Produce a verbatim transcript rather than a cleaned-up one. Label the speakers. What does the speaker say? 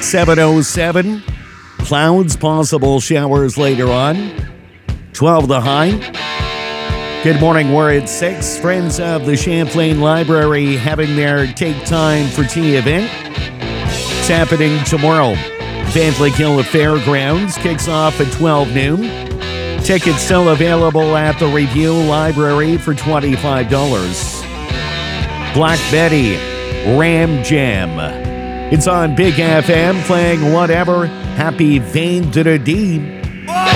Speaker 1: seven oh seven. Clouds, possible showers later on. twelve the high. Good morning, we're at six. Friends of the Champlain Library having their Take Time for Tea event. It's happening tomorrow. Van Lake Hill Fairgrounds kicks off at twelve noon. Tickets still available at the Review Library for twenty-five dollars. Black Betty, Ram Jam. It's on Big F M playing whatever. Happy Vendredi.